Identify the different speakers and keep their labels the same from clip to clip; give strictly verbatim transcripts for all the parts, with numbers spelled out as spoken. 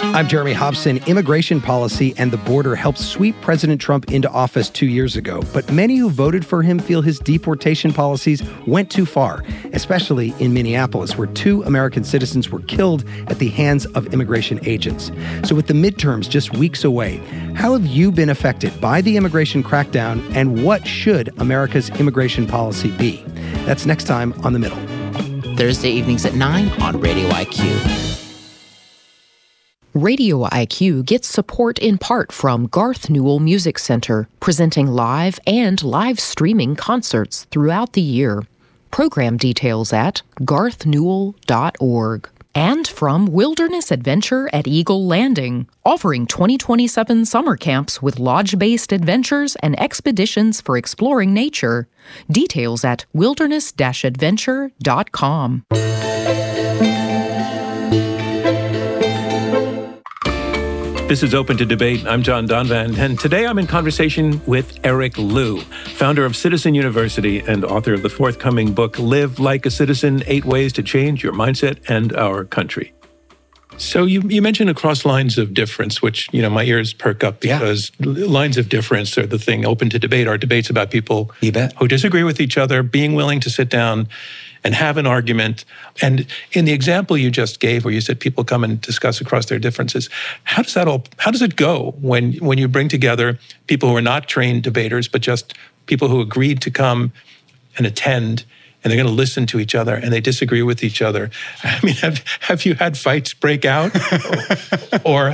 Speaker 1: I'm Jeremy Hobson. Immigration policy and the border helped sweep President Trump into office two years ago, but many who voted for him feel his deportation policies went too far, especially in Minneapolis, where two American citizens were killed at the hands of immigration agents. So with the midterms just weeks away, how have you been affected by the immigration crackdown, and what should America's immigration policy be? That's next time on The Middle.
Speaker 2: Thursday evenings at nine on Radio I Q.
Speaker 3: Radio I Q gets support in part from Garth Newell Music Center, presenting live and live streaming concerts throughout the year. Program details at garth newell dot org. And from Wilderness Adventure at Eagle Landing, offering twenty twenty-seven summer camps with lodge-based adventures and expeditions for exploring nature. Details at wilderness dash adventure dot com.
Speaker 4: This is Open to Debate. I'm John Donvan, and today I'm in conversation with Eric Liu, founder of Citizen University and author of the forthcoming book, Live Like a Citizen, Eight Ways to Change Your Mindset and Our Country. So you, you mentioned across lines of difference, which, you know, my ears perk up because yeah. lines of difference are the thing. Open to Debate are debates about people who disagree with each other, being willing to sit down and have an argument. And in the example you just gave, where you said people come and discuss across their differences, how does that all, how does it go when, when you bring together people who are not trained debaters, but just people who agreed to come and attend, and they're going to listen to each other, and they disagree with each other? I mean, have have you had fights break out? or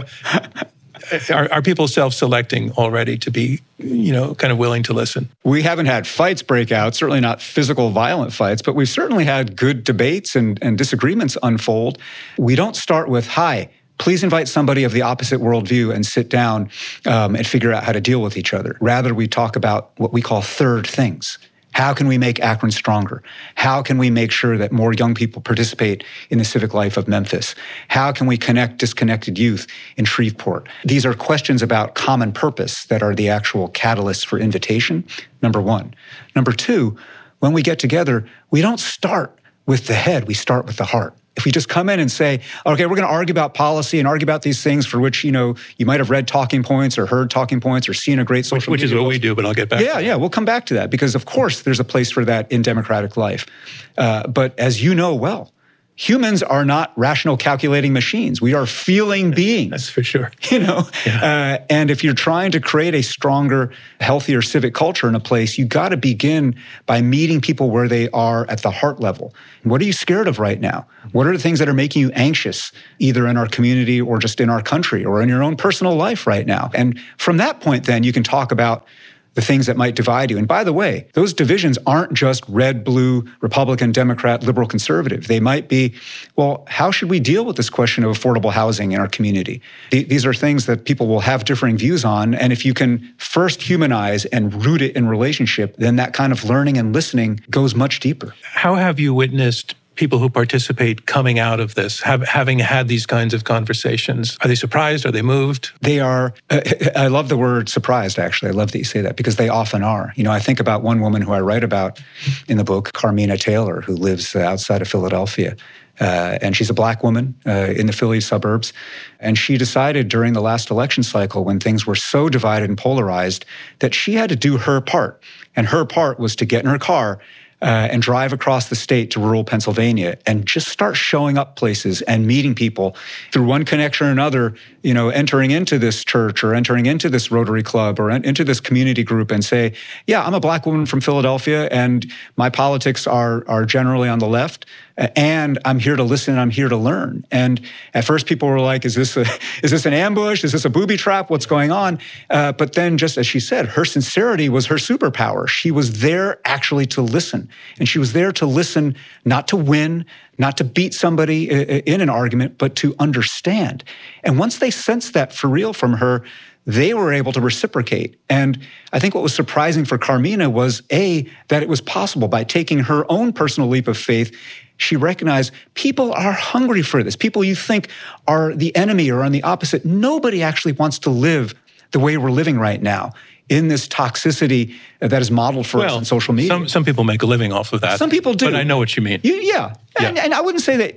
Speaker 4: are, are people self-selecting already to be, you know, kind of willing to listen?
Speaker 5: We haven't had fights break out, certainly not physical violent fights, but we've certainly had good debates and, and disagreements unfold. We don't start with, hi, please invite somebody of the opposite worldview and sit down um, and figure out how to deal with each other. Rather, we talk about what we call third things. How can we make Akron stronger? How can we make sure that more young people participate in the civic life of Memphis? How can we connect disconnected youth in Shreveport? These are questions about common purpose that are the actual catalysts for invitation, number one. Number two, when we get together, we don't start with the head, we start with the heart. If we just come in and say, okay, we're going to argue about policy and argue about these things for which, you know, you might have read talking points or heard talking points or seen a great social
Speaker 4: Which, which
Speaker 5: media
Speaker 4: is what we do, but I'll get back
Speaker 5: yeah,
Speaker 4: to that.
Speaker 5: Yeah, we'll come back to that because, of course, there's a place for that in democratic life. Uh, but as you know well, humans are not rational calculating machines. We are feeling beings.
Speaker 4: That's for sure.
Speaker 5: You know,
Speaker 4: yeah.
Speaker 5: uh, and if you're trying to create a stronger, healthier civic culture in a place, you got to begin by meeting people where they are at the heart level. What are you scared of right now? What are the things that are making you anxious, either in our community or just in our country or in your own personal life right now? And from that point, then you can talk about the things that might divide you. And by the way, those divisions aren't just red, blue, Republican, Democrat, liberal, conservative. They might be, well, how should we deal with this question of affordable housing in our community? These are things that people will have differing views on. And if you can first humanize and root it in relationship, then that kind of learning and listening goes much deeper.
Speaker 4: How have you witnessed people who participate coming out of this, have, having had these kinds of conversations? Are they surprised? Are they moved?
Speaker 5: They are. Uh, I love the word surprised, actually. I love that you say that because they often are. You know, I think about one woman who I write about in the book, Carmina Taylor, who lives uh, outside of Philadelphia. Uh, and she's a black woman uh, in the Philly suburbs. And she decided during the last election cycle, when things were so divided and polarized, that she had to do her part. And her part was to get in her car Uh, and drive across the state to rural Pennsylvania and just start showing up places and meeting people through one connection or another, you know, entering into this church or entering into this Rotary Club or into this community group and say, yeah, I'm a black woman from Philadelphia and my politics are, are generally on the left. And I'm here to listen, I'm here to learn. And at first people were like, is this a, is this an ambush? Is this a booby trap? What's going on? Uh, but then just as she said, her sincerity was her superpower. She was there actually to listen. And she was there to listen, not to win, not to beat somebody in an argument, but to understand. And once they sensed that for real from her, they were able to reciprocate. And I think what was surprising for Carmina was, A, that it was possible by taking her own personal leap of faith. She recognized people are hungry for this. People you think are the enemy or on the opposite. Nobody actually wants to live the way we're living right now in this toxicity that is modeled for
Speaker 4: well,
Speaker 5: us on social media.
Speaker 4: Some, some people make a living off of that.
Speaker 5: Some people do.
Speaker 4: But I know what you mean.
Speaker 5: You, yeah.
Speaker 4: yeah.
Speaker 5: And, and I wouldn't say that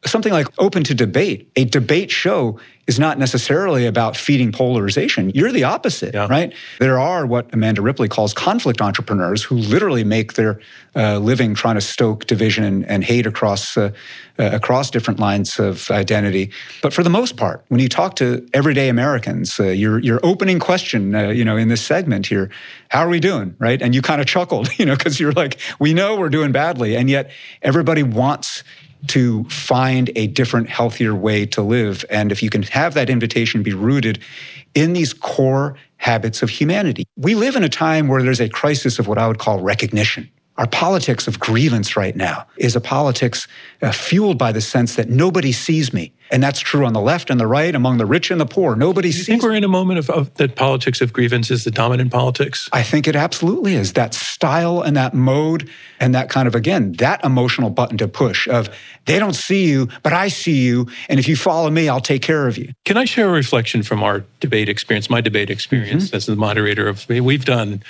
Speaker 5: something like Open to Debate, a debate show is not necessarily about feeding polarization. You're the opposite, yeah. right? There are what Amanda Ripley calls conflict entrepreneurs who literally make their uh, living trying to stoke division and, and hate across uh, uh, across different lines of identity. But for the most part, when you talk to everyday Americans, uh, your your opening question, uh, you know, in this segment here, how are we doing, right? And you kind of chuckled, you know, because you're like, we know we're doing badly, and yet everybody wants to find a different, healthier way to live. And if you can have that invitation be rooted in these core habits of humanity. We live in a time where there's a crisis of what I would call recognition. Our politics of grievance right now is a politics uh, fueled by the sense that nobody sees me. And that's true on the left and the right, among the rich and the poor. Nobody
Speaker 4: Do you
Speaker 5: sees
Speaker 4: think we're in a moment of, of that politics of grievance is the dominant politics?
Speaker 5: I think it absolutely is. That style and that mode and that kind of, again, that emotional button to push of they don't see you, but I see you. And if you follow me, I'll take care of you.
Speaker 4: Can I share a reflection from our debate experience, my debate experience mm-hmm. as the moderator of, we've done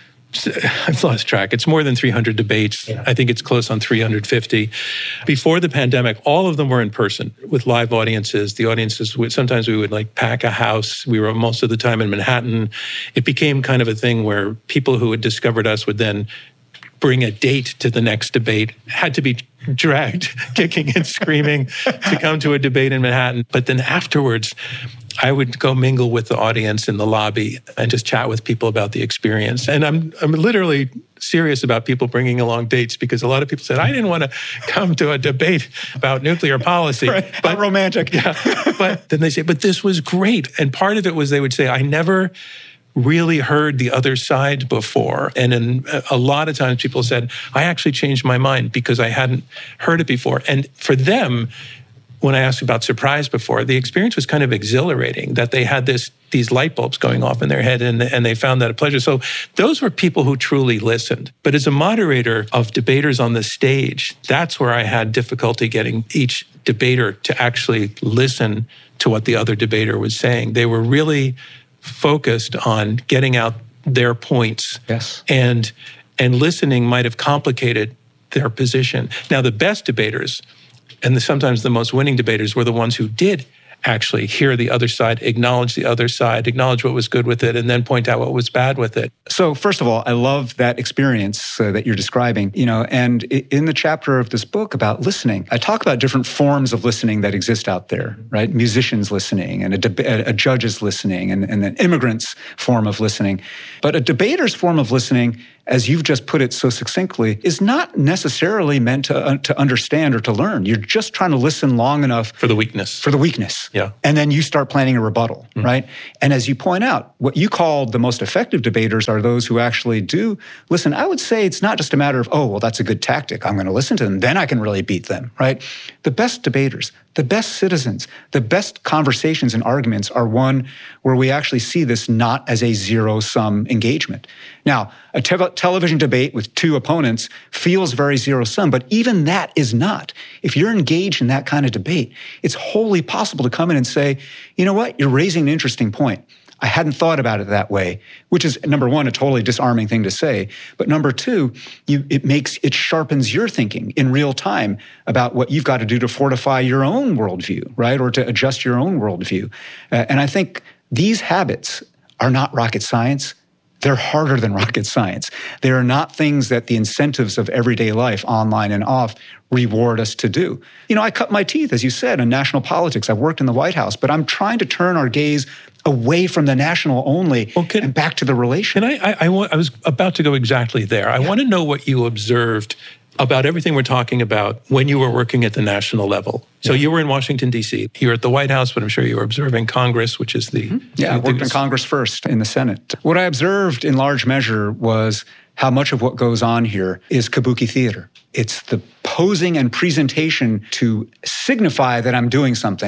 Speaker 4: I've lost track. It's more than three hundred debates. Yeah. I think it's close on three hundred fifty. Before the pandemic, all of them were in person with live audiences. The audiences, would, sometimes we would like pack a house. We were most of the time in Manhattan. It became kind of a thing where people who had discovered us would then bring a date to the next debate, had to be dragged, kicking and screaming to come to a debate in Manhattan. But then afterwards, I would go mingle with the audience in the lobby and just chat with people about the experience. And I'm I'm literally serious about people bringing along dates because a lot of people said, I didn't want to come to a debate about nuclear policy.
Speaker 5: Right. But romantic.
Speaker 4: Yeah. But then they say, but this was great. And part of it was they would say, I never really heard the other side before. And in a lot of times people said, I actually changed my mind because I hadn't heard it before. And for them, when I asked about surprise before, the experience was kind of exhilarating that they had this these light bulbs going off in their head and, and they found that a pleasure. So those were people who truly listened. But as a moderator of debaters on the stage, that's where I had difficulty getting each debater to actually listen to what the other debater was saying. They were really focused on getting out their points.
Speaker 5: Yes.
Speaker 4: And, and listening might have complicated their position. Now, the best debaters and the, sometimes the most winning debaters were the ones who did actually hear the other side, acknowledge the other side, acknowledge what was good with it, and then point out what was bad with it.
Speaker 5: So first of all, I love that experience uh, that you're describing, you know, and in the chapter of this book about listening, I talk about different forms of listening that exist out there, right? Musicians listening and a, deb- a judge's listening and, and an immigrant's form of listening. But a debater's form of listening, as you've just put it so succinctly, is not necessarily meant to, uh, to understand or to learn. You're just trying to listen long enough.
Speaker 4: For the weakness.
Speaker 5: For the weakness.
Speaker 4: Yeah.
Speaker 5: And then you start planning a rebuttal, mm. right? And as you point out, what you call the most effective debaters are those who actually do listen. I would say it's not just a matter of, oh, well, that's a good tactic. I'm going to listen to them. Then I can really beat them, right? The best debaters, the best citizens, the best conversations and arguments are one where we actually see this not as a zero-sum engagement. Now, a te- television debate with two opponents feels very zero-sum, but even that is not. If you're engaged in that kind of debate, it's wholly possible to come in and say, you know what, you're raising an interesting point. I hadn't thought about it that way, which is, number one, a totally disarming thing to say. But number two, you, it makes, it sharpens your thinking in real time about what you've got to do to fortify your own worldview, right? Or to adjust your own worldview. Uh, and I think these habits are not rocket science. They're harder than rocket science. They are not things that the incentives of everyday life, online and off, reward us to do. You know, I cut my teeth, as you said, in national politics. I've worked in the White House, but I'm trying to turn our gaze away from the national only well, can, and back to the relation.
Speaker 4: And I, I, I, want, I was about to go exactly there. I yeah. want to know what you observed about everything we're talking about when you were working at the national level. So yeah. you were in Washington, D C. You were at the White House, but I'm sure you were observing Congress, which is the... Mm-hmm.
Speaker 5: Yeah, I worked in Congress first, in the Senate. What I observed in large measure was how much of what goes on here is kabuki theater. It's the posing and presentation to signify that I'm doing something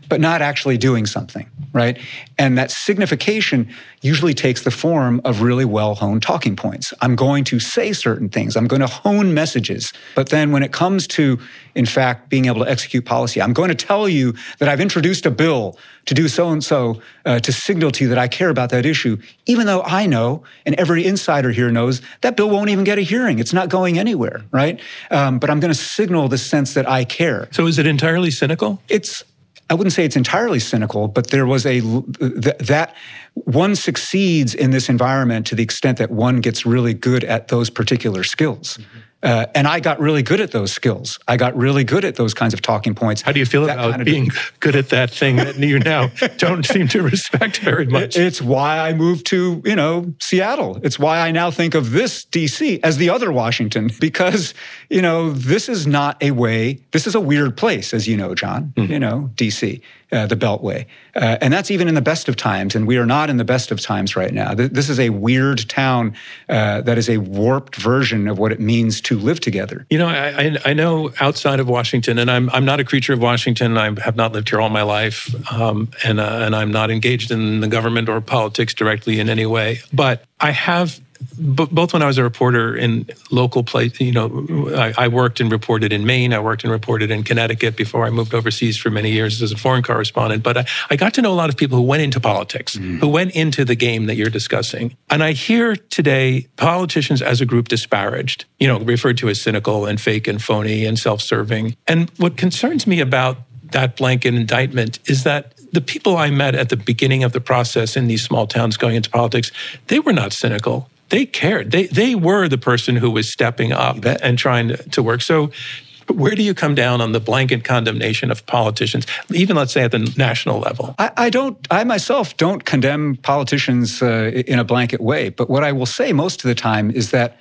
Speaker 5: but not actually doing something, right? And that signification usually takes the form of really well-honed talking points. I'm going to say certain things. I'm going to hone messages. But then when it comes to, in fact, being able to execute policy, I'm going to tell you that I've introduced a bill to do so-and-so uh, to signal to you that I care about that issue, even though I know, and every insider here knows, that bill won't even get a hearing. It's not going anywhere, right? Um, but I'm going to signal the sense that I care.
Speaker 4: So is it entirely cynical?
Speaker 5: It's I wouldn't say it's entirely cynical, but there was a, th- that one succeeds in this environment to the extent that one gets really good at those particular skills. Mm-hmm. Uh, and I got really good at those skills. I got really good at those kinds of talking points.
Speaker 4: How do you feel
Speaker 5: that
Speaker 4: about
Speaker 5: kind of
Speaker 4: being good at that thing that you now don't seem to respect very much?
Speaker 5: It's why I moved to, you know, Seattle. It's why I now think of this D C as the other Washington, because, you know, this is not a way, this is a weird place, as you know, John, mm. you know, D C, uh, the Beltway. Uh, and that's even in the best of times, and we are not in the best of times right now. This is a weird town uh, that is a warped version of what it means to live together.
Speaker 4: You know, I, I know outside of Washington, and I'm I'm not a creature of Washington. I have not lived here all my life, um, and uh, and I'm not engaged in the government or politics directly in any way. But I have. Both when I was a reporter in local place, you know, I, I worked and reported in Maine. I worked and reported in Connecticut before I moved overseas for many years as a foreign correspondent. But I, I got to know a lot of people who went into politics, mm. who went into the game that you're discussing. And I hear today politicians as a group disparaged, you know, referred to as cynical and fake and phony and self-serving. And what concerns me about that blanket indictment is that the people I met at the beginning of the process in these small towns going into politics, they were not cynical. They cared. They they were the person who was stepping up and trying to, to work. So where do you come down on the blanket condemnation of politicians, even let's say at the national level?
Speaker 5: I, I don't, I myself don't condemn politicians uh, in a blanket way. But what I will say most of the time is that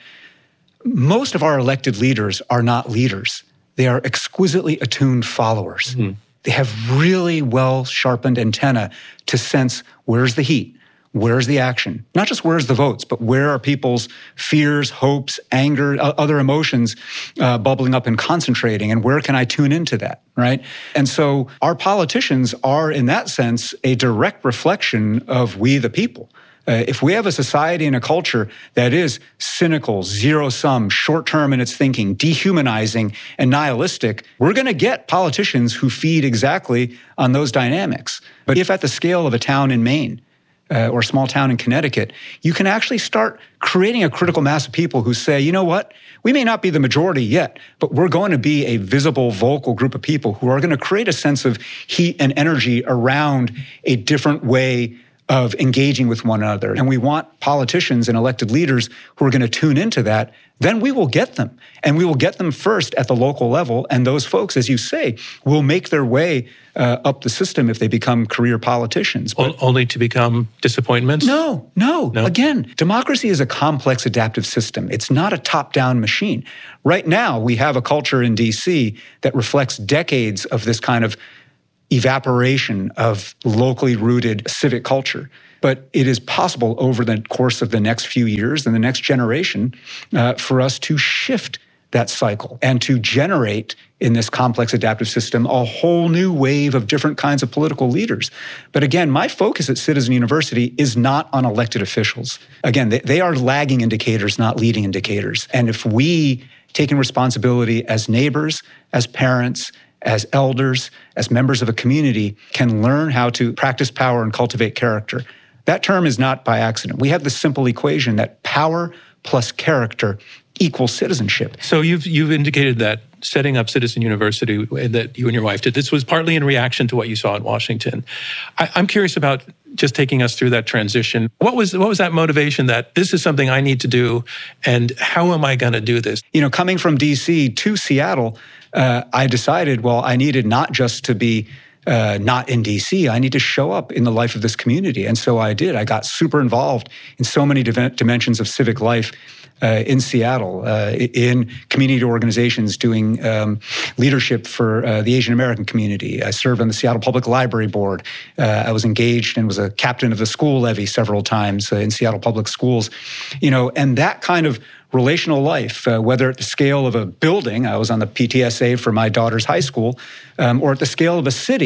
Speaker 5: most of our elected leaders are not leaders. They are exquisitely attuned followers. Mm-hmm. They have really well sharpened antenna to sense where's the heat. Where's the action? Not just where's the votes, but where are people's fears, hopes, anger, other emotions uh, bubbling up and concentrating, and where can I tune into that, right? And so our politicians are, in that sense, a direct reflection of we the people. Uh, if we have a society and a culture that is cynical, zero-sum, short-term in its thinking, dehumanizing, and nihilistic, we're going to get politicians who feed exactly on those dynamics. But if at the scale of a town in Maine, Uh, or a small town in Connecticut, you can actually start creating a critical mass of people who say, you know what, we may not be the majority yet, but we're going to be a visible, vocal group of people who are going to create a sense of heat and energy around a different way of engaging with one another. And we want politicians and elected leaders who are going to tune into that. Then we will get them. And we will get them first at the local level. And those folks, as you say, will make their way uh, up the system if they become career politicians.
Speaker 4: But only to become disappointments?
Speaker 5: No, no, no. Again, democracy is a complex adaptive system. It's not a top-down machine. Right now, we have a culture in D C that reflects decades of this kind of evaporation of locally rooted civic culture. But it is possible over the course of the next few years and the next generation uh, for us to shift that cycle and to generate in this complex adaptive system a whole new wave of different kinds of political leaders. But again, my focus at Citizen University is not on elected officials. Again, they, they are lagging indicators, not leading indicators. And if we, taking responsibility as neighbors, as parents, as elders, as members of a community, can learn how to practice power and cultivate character. That term is not by accident. We have this simple equation that power plus character equals citizenship.
Speaker 4: So you've you've indicated that setting up Citizen University that you and your wife did, this was partly in reaction to what you saw in Washington. I, I'm curious about just taking us through that transition. What was what was that motivation that this is something I need to do, and how am I going to do this?
Speaker 5: You know, coming from D C to Seattle, uh, I decided, well, I needed not just to be Uh, not in D C. I need to show up in the life of this community. And so I did. I got super involved in so many div- dimensions of civic life uh, in Seattle, uh, in community organizations, doing um, leadership for uh, the Asian American community. I served on the Seattle Public Library Board. Uh, I was engaged and was a captain of the school levy several times uh, in Seattle Public Schools. You know, and that kind of relational life, uh, whether at the scale of a building, I was on the P T S A for my daughter's high school, um, or at the scale of a city,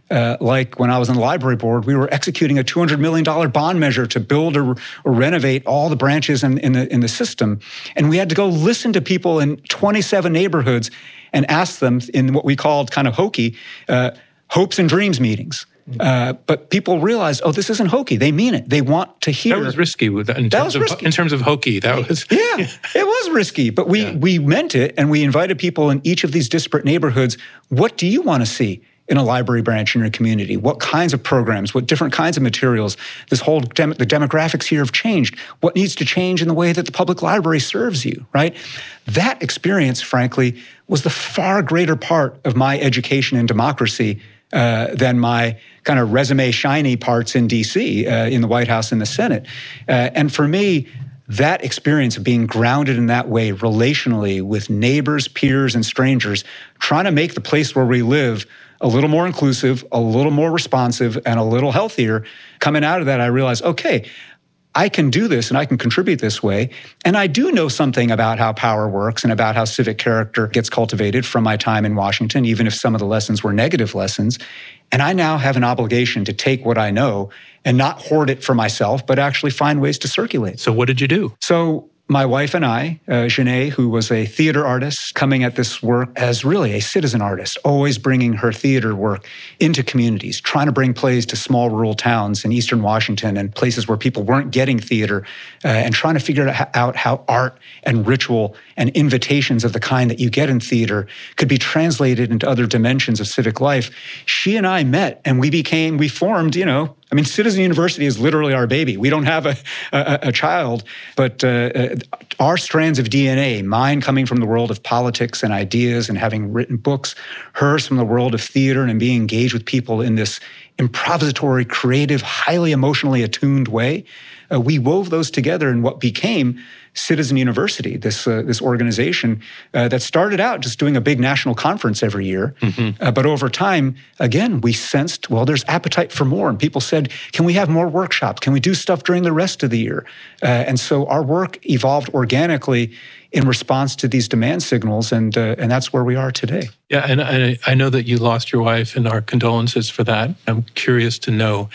Speaker 5: Uh, like when I was on the library board, we were executing a two hundred million dollars bond measure to build or, or renovate all the branches in, in, the, in the system. And we had to go listen to people in twenty-seven neighborhoods and ask them in what we called kind of hokey, uh, hopes and dreams meetings. Uh, but people realized, oh, this isn't hokey. They mean it. They want to hear.
Speaker 4: That was risky. In terms
Speaker 5: that was
Speaker 4: of,
Speaker 5: risky.
Speaker 4: In terms of hokey, that was...
Speaker 5: Yeah, it was risky. But we, yeah. we meant it, and we invited people in each of these disparate neighborhoods. What do you want to see in a library branch in your community? What kinds of programs? What different kinds of materials? This whole, dem- the demographics here have changed. What needs to change in the way that the public library serves you, right? That experience, frankly, was the far greater part of my education in democracy uh, than my kind of resume shiny parts in D C, uh, in the White House and the Senate. Uh, and for me, that experience of being grounded in that way relationally with neighbors, peers, and strangers, trying to make the place where we live a little more inclusive, a little more responsive, and a little healthier, coming out of that, I realized, okay, I can do this and I can contribute this way. And I do know something about how power works and about how civic character gets cultivated from my time in Washington, even if some of the lessons were negative lessons. And I now have an obligation to take what I know and not hoard it for myself, but actually find ways to circulate.
Speaker 4: So what did you do?
Speaker 5: So my wife and I, uh, Janae, who was a theater artist, coming at this work as really a citizen artist, always bringing her theater work into communities, trying to bring plays to small rural towns in eastern Washington and places where people weren't getting theater, uh, and trying to figure out how art and ritual and invitations of the kind that you get in theater could be translated into other dimensions of civic life. She and I met and we became, we formed, you know, I mean, Citizen University is literally our baby. We don't have a, a, a child, but uh, our strands of D N A, mine coming from the world of politics and ideas and having written books, hers from the world of theater and being engaged with people in this improvisatory, creative, highly emotionally attuned way. Uh, we wove those together in what became Citizen University, this uh, this organization uh, that started out just doing a big national conference every year. Mm-hmm. Uh, but over time, again, we sensed, well, there's appetite for more. And people said, can we have more workshops? Can we do stuff during the rest of the year? Uh, and so our work evolved organically in response to these demand signals, and uh, and that's where we are today.
Speaker 4: Yeah, and I, I know that you lost your wife, and our condolences for that. I'm curious to know,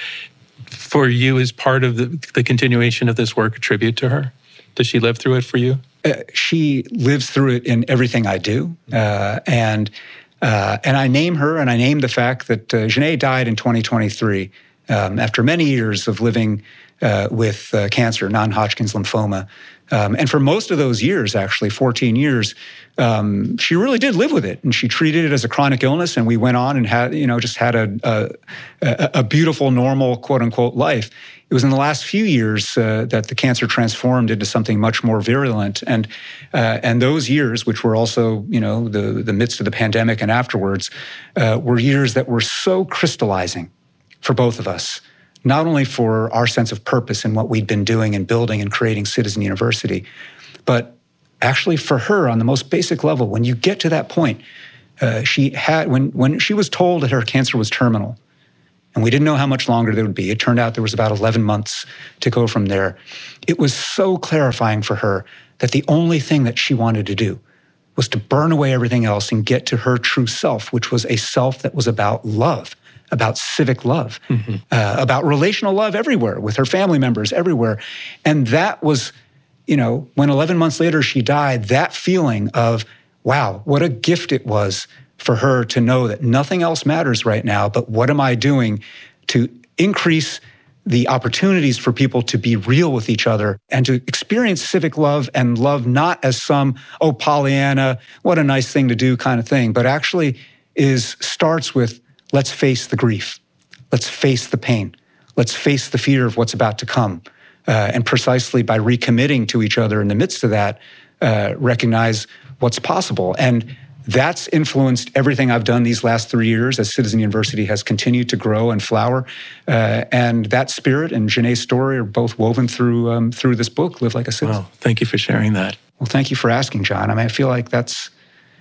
Speaker 4: for you, is part of the, the continuation of this work a tribute to her? Does she live through it for you?
Speaker 5: Uh, she lives through it in everything I do. Uh, and uh, and I name her, and I name the fact that uh, Janae died in twenty twenty-three um, after many years of living uh, with uh, cancer, non-Hodgkin's lymphoma. Um, and for most of those years, actually, fourteen years, um, she really did live with it. And she treated it as a chronic illness, and we went on and had, you know, just had a, a, a beautiful, normal, quote unquote, life. It was in the last few years uh, that the cancer transformed into something much more virulent. And uh, and those years, which were also, you know, the, the midst of the pandemic and afterwards, uh, were years that were so crystallizing for both of us. Not only for our sense of purpose and what we'd been doing and building and creating Citizen University, but actually for her on the most basic level, when you get to that point, uh, she had, when, when she was told that her cancer was terminal, and we didn't know how much longer there would be, it turned out there was about eleven months to go from there. It was so clarifying for her that the only thing that she wanted to do was to burn away everything else and get to her true self, which was a self that was about love, about civic love, mm-hmm. uh, about relational love everywhere, with her family members everywhere. And that was, you know, when eleven months later she died, that feeling of, wow, what a gift it was for her to know that nothing else matters right now, but what am I doing to increase the opportunities for people to be real with each other and to experience civic love, and love not as some, oh, Pollyanna, what a nice thing to do kind of thing, but actually is starts with, let's face the grief. Let's face the pain. Let's face the fear of what's about to come. Uh, and precisely by recommitting to each other in the midst of that, uh, recognize what's possible. And that's influenced everything I've done these last three years as Citizen University has continued to grow and flower. Uh, and that spirit and Janae's story are both woven through um, through this book, Live Like a Citizen.
Speaker 4: Well, thank you for sharing that.
Speaker 5: Well, thank you for asking, John. I mean, I feel like that's,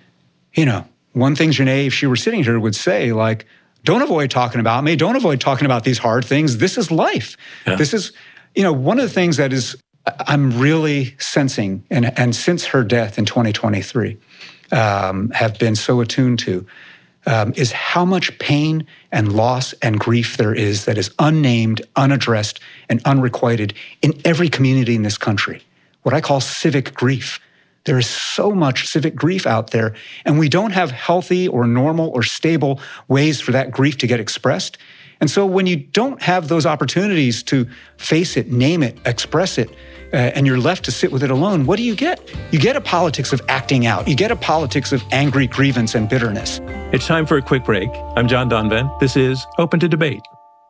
Speaker 5: you know, one thing Janae, if she were sitting here, would say, like, don't avoid talking about me. Don't avoid talking about these hard things. This is life. Yeah. This is, you know, one of the things that is, I'm really sensing, and, and since her death in twenty twenty-three, um, have been so attuned to, um, is how much pain and loss and grief there is that is unnamed, unaddressed, and unrequited in every community in this country. What I call civic grief. There is so much civic grief out there, and we don't have healthy or normal or stable ways for that grief to get expressed. And so when you don't have those opportunities to face it, name it, express it, uh, and you're left to sit with it alone, what do you get? You get a politics of acting out. You get a politics of angry grievance and bitterness.
Speaker 4: It's time for a quick break. I'm John Donvan. This is Open to Debate.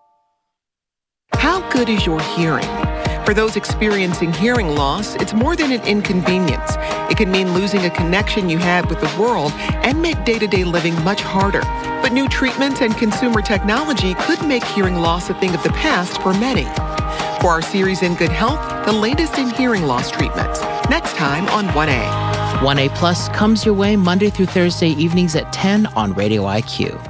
Speaker 6: How good is your hearing? For those experiencing hearing loss, it's more than an inconvenience. It can mean losing a connection you had with the world and make day-to-day living much harder. But new treatments and consumer technology could make hearing loss a thing of the past for many. For our series In Good Health, the latest in hearing loss treatments. Next time on one A.
Speaker 2: one A Plus comes your way Monday through Thursday evenings at ten on Radio I Q.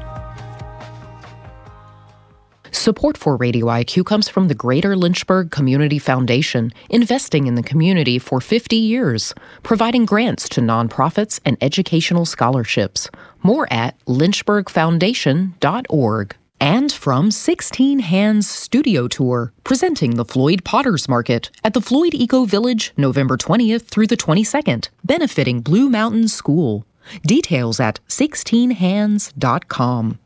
Speaker 3: Support for Radio I Q comes from the Greater Lynchburg Community Foundation, investing in the community for fifty years, providing grants to nonprofits and educational scholarships. More at lynchburg foundation dot org. And from sixteen Hands Studio Tour, presenting the Floyd Potters Market at the Floyd Eco Village, November twentieth through the twenty-second, benefiting Blue Mountain School. Details at sixteen hands dot com.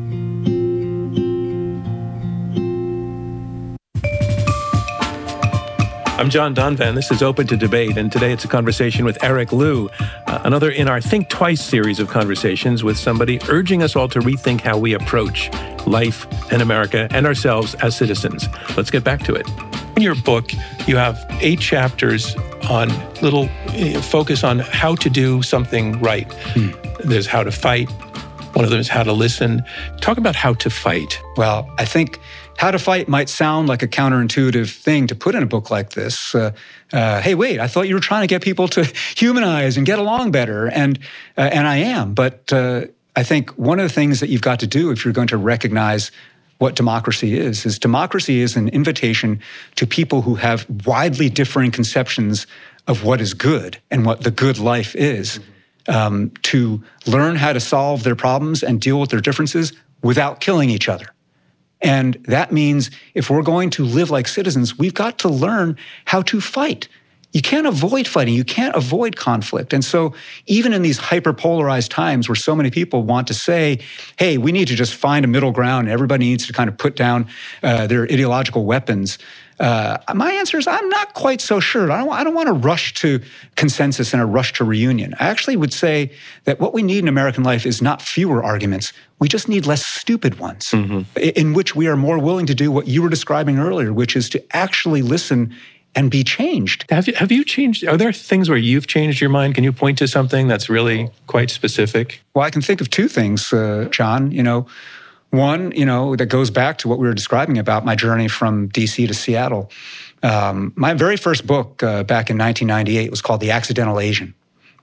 Speaker 4: I'm John Donvan. This is Open to Debate, and today it's a conversation with Eric Liu, uh, another in our Think Twice series of conversations with somebody urging us all to rethink how we approach life in America and ourselves as citizens. Let's get back to it. In your book, you have eight chapters on little uh, focus on how to do something right. Hmm. There's how to fight. One of them is how to listen. Talk about how to fight.
Speaker 5: Well, I think how to fight might sound like a counterintuitive thing to put in a book like this. Uh, uh, hey, wait, I thought you were trying to get people to humanize and get along better, and uh, and I am. But uh, I think one of the things that you've got to do if you're going to recognize what democracy is, is democracy is an invitation to people who have widely differing conceptions of what is good and what the good life is, um, to learn how to solve their problems and deal with their differences without killing each other. And that means if we're going to live like citizens, we've got to learn how to fight. You can't avoid fighting. You can't avoid conflict. And so even in these hyper-polarized times where so many people want to say, hey, we need to just find a middle ground, everybody needs to kind of put down uh, their ideological weapons, Uh, my answer is I'm not quite so sure. I don't, I don't want to rush to consensus and a rush to reunion. I actually would say that what we need in American life is not fewer arguments. We just need less stupid ones, mm-hmm. in which we are more willing to do what you were describing earlier, which is to actually listen and be changed.
Speaker 4: Have you, have you changed? Are there things where you've changed your mind? Can you point to something that's really quite specific?
Speaker 5: Well, I can think of two things, uh, John. You know, one, you know, that goes back to what we were describing about my journey from D C to Seattle. Um, my very first book uh, back in nineteen ninety-eight was called The Accidental Asian.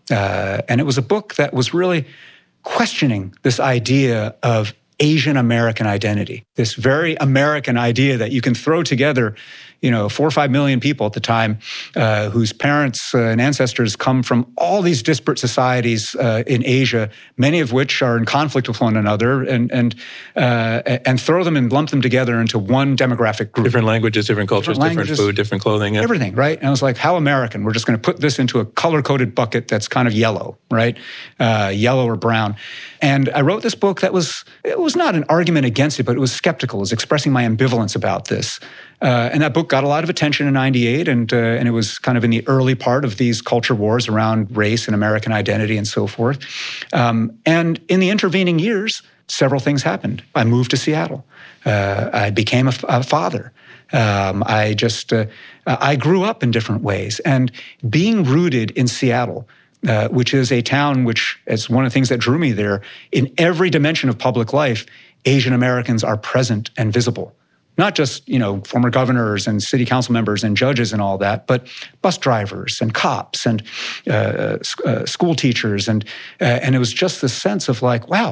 Speaker 5: Uh, and it was a book that was really questioning this idea of Asian American identity, this very American idea that you can throw together, you know, four or five million people at the time uh, whose parents uh, and ancestors come from all these disparate societies uh, in Asia, many of which are in conflict with one another, and and uh, and throw them and lump them together into one demographic group.
Speaker 4: Different languages, different cultures, different, languages, different food, different clothing. Yeah.
Speaker 5: Everything, right? And I was like, how American? We're just going to put this into a color-coded bucket that's kind of yellow, right? Uh, yellow or brown. And I wrote this book that was, it was not an argument against it, but it was skeptical. It was expressing my ambivalence about this. Uh, and that book got a lot of attention in ninety-eight, and uh, and it was kind of in the early part of these culture wars around race and American identity and so forth. Um, and in the intervening years, several things happened. I moved to Seattle. Uh, I became a, a father. Um, I just, uh, I grew up in different ways. And being rooted in Seattle, Uh, which is a town which, as one of the things that drew me there, in every dimension of public life, Asian Americans are present and visible. Not just, you know, former governors and city council members and judges and all that, but bus drivers and cops and uh, uh, school teachers. And, uh, and it was just the sense of like, wow,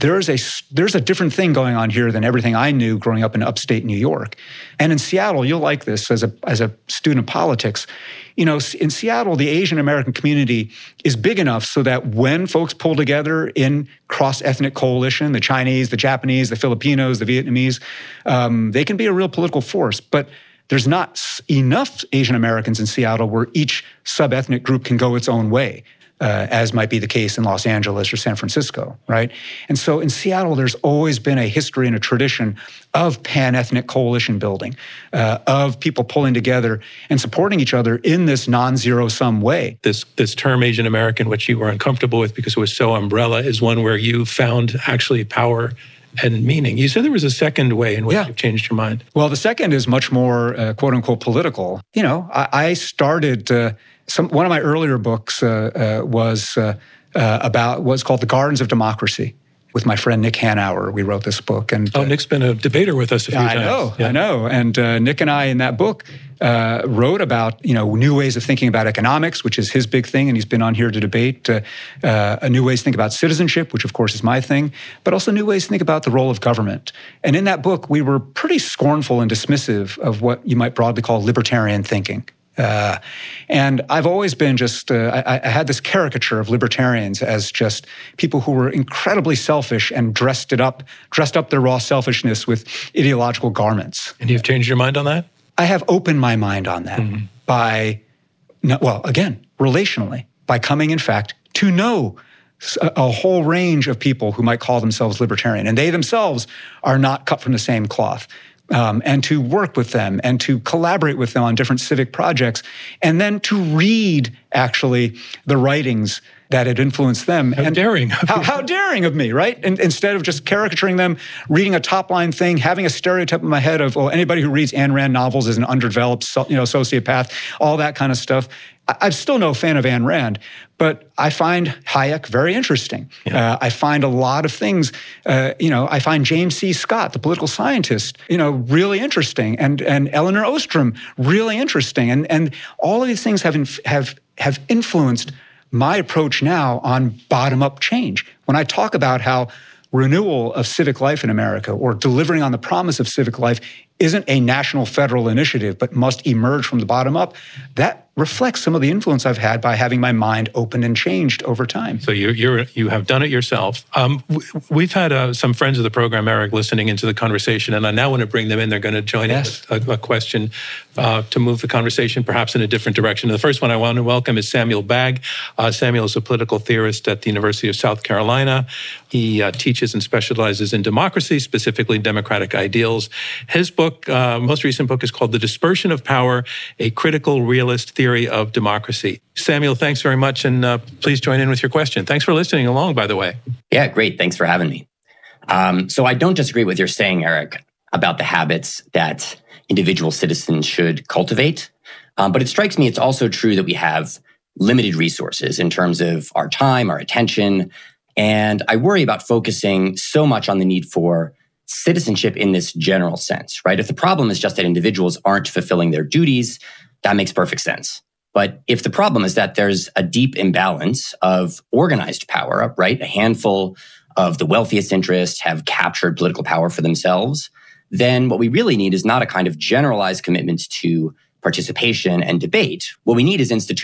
Speaker 5: there's a, there's a different thing going on here than everything I knew growing up in upstate New York. And in Seattle, you'll like this as a, as a student of politics. You know, in Seattle, the Asian American community is big enough so that when folks pull together in cross-ethnic coalition, the Chinese, the Japanese, the Filipinos, the Vietnamese, um, they can be a real political force. But there's not enough Asian Americans in Seattle where each sub-ethnic group can go its own way, uh, as might be the case in Los Angeles or San Francisco, right? And so in Seattle, there's always been a history and a tradition of pan-ethnic coalition building, uh, of people pulling together and supporting each other in this non-zero-sum way.
Speaker 4: This this term Asian American, which you were uncomfortable with because it was so umbrella, is one where you found actually power and meaning. You said there was a second way in which yeah. you've changed your mind.
Speaker 5: Well, the second is much more uh, quote-unquote political. You know, I, I started, uh, some, one of my earlier books uh, uh, was uh, uh, about, was called The Gardens of Democracy. With my friend Nick Hanauer, we wrote this book. And
Speaker 4: oh, uh, Nick's been a debater with us a few
Speaker 5: I
Speaker 4: times.
Speaker 5: I know,
Speaker 4: yeah.
Speaker 5: I know. And uh, Nick and I, in that book, uh, wrote about you know new ways of thinking about economics, which is his big thing, and he's been on here to debate. Uh, uh, a new ways to think about citizenship, which of course is my thing, but also new ways to think about the role of government. And in that book, we were pretty scornful and dismissive of what you might broadly call libertarian thinking. Uh, and I've always been just, uh, I, I had this caricature of libertarians as just people who were incredibly selfish and dressed it up, dressed up their raw selfishness with ideological garments.
Speaker 4: And you've changed your mind on that?
Speaker 5: I have opened my mind on that mm-hmm. by, well, again, relationally, by coming, in fact, to know a, a whole range of people who might call themselves libertarian. And they themselves are not cut from the same cloth. Um, and to work with them and to collaborate with them on different civic projects, and then to read, actually, the writings that had influenced them.
Speaker 4: How
Speaker 5: and
Speaker 4: daring.
Speaker 5: How, how daring of me, right? And instead of just caricaturing them, reading a top-line thing, having a stereotype in my head of, oh, anybody who reads Ayn Rand novels is an underdeveloped you know, sociopath, all that kind of stuff. I'm still no fan of Ayn Rand, but I find Hayek very interesting. Yeah. Uh, I find a lot of things, uh, you know, I find James C. Scott, the political scientist, you know, really interesting, and and Elinor Ostrom really interesting, and and all of these things have inf- have have influenced my approach now on bottom-up change. When I talk about how renewal of civic life in America, or delivering on the promise of civic life, isn't a national federal initiative, but must emerge from the bottom up, that reflects some of the influence I've had by having my mind opened and changed over time.
Speaker 4: So you you're, you have done it yourself. Um, we've had uh, some friends of the program, Eric, listening into the conversation, and I now want to bring them in. They're going to join yes. in with a, a question uh, to move the conversation perhaps in a different direction. The first one I want to welcome is Samuel Bagg. Uh, Samuel is a political theorist at the University of South Carolina. He uh, teaches and specializes in democracy, specifically democratic ideals. His book, uh, most recent book, is called The Dispersion of Power, A Critical Realist Theory of Democracy. Samuel, thanks very much, and uh, please join in with your question. Thanks for listening along, by the way.
Speaker 7: Yeah, great. Thanks for having me. Um, so I don't disagree with your saying, Eric, about the habits that individual citizens should cultivate. Um, but it strikes me it's also true that we have limited resources in terms of our time, our attention, and I worry about focusing so much on the need for citizenship in this general sense, right? If the problem is just that individuals aren't fulfilling their duties, that makes perfect sense. But if the problem is that there's a deep imbalance of organized power, right? A handful of the wealthiest interests have captured political power for themselves, then what we really need is not a kind of generalized commitment to participation and debate. What we need is institutions